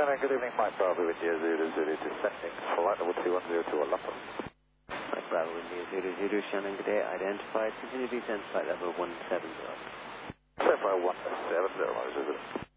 Shannon, good evening. Mike Bravo with you, Zulu descending. Flight level 2102 Alpha. Mike Bravo with you, Zulu Shannon, good day. Identified. Continue descent flight level 170. Flight 170,